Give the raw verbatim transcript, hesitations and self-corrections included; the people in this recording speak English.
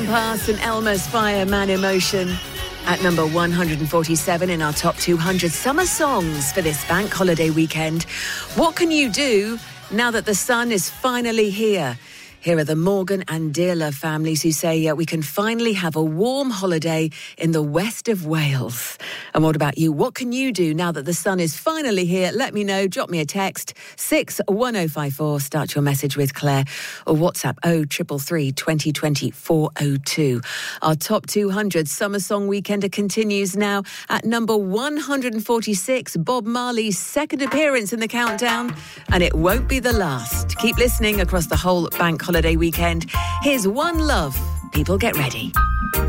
Past and Elmer's Fire, Man in Motion. At number one hundred forty-seven in our top two hundred summer songs for this bank holiday weekend. What can you do now that the sun is finally here? Here are the Morgan and Dearlove families who say uh, we can finally have a warm holiday in the west of Wales. And what about you? What can you do now that the sun is finally here? Let me know. Drop me a text, six one oh five four. Start your message with Claire. Or WhatsApp oh triple three, twenty twenty, four oh two. Our top two hundred summer song weekender continues now at number one hundred forty-six. Bob Marley's second appearance in the countdown. And it won't be the last. Keep listening across the whole bank holiday weekend. Here's One Love. People, get ready.